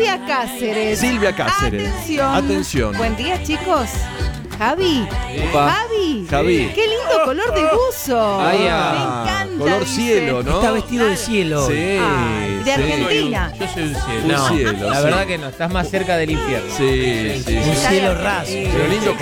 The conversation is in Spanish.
Silvia Cáceres. Silvia Cáceres. Atención. Atención. Buen día, chicos. Javi. Opa. Javi. Qué lindo color de buzo. Ah, Me encanta. color dice. cielo, ¿no? Está vestido de cielo. Sí. Ay, de sí. Argentina. Yo soy un cielo. Un No, cielo, la sí. verdad que no, estás más cerca del infierno. Sí, sí, Un sí. cielo raso. Pero lindo